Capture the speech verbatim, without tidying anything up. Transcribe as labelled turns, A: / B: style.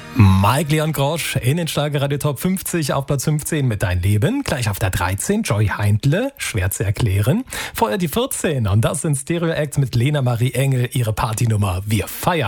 A: Mike Leon Grosch in den Schlagerradio Top fünfzig auf Platz fünfzehn mit Dein Leben. Gleich auf der dreizehn Joy Heindle, schwer zu erklären. Vorher die vierzehn und das sind Stereo Acts mit Lena Marie Engel, ihre Partynummer Wir feiern.